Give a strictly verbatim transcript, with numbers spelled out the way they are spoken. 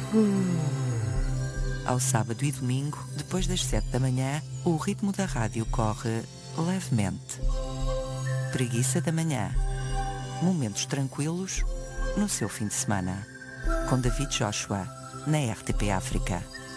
Ao sábado e domingo, depois das sete da manhã, o ritmo da rádio corre levemente. Preguiça da manhã. Momentos tranquilos no seu fim de semana. Com David Joshua, na R T P África.